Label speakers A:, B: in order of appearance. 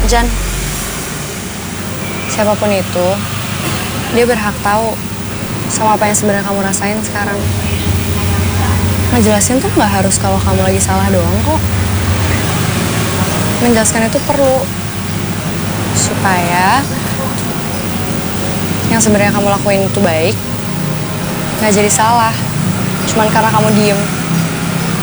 A: Jan, siapapun itu, dia berhak tahu sama apa yang sebenarnya kamu rasain sekarang. Ngejelasin tuh nggak harus kalau kamu lagi salah doang kok. Menjelaskan itu perlu supaya yang sebenarnya kamu lakuin itu baik, nggak jadi salah. Cuman karena kamu diem.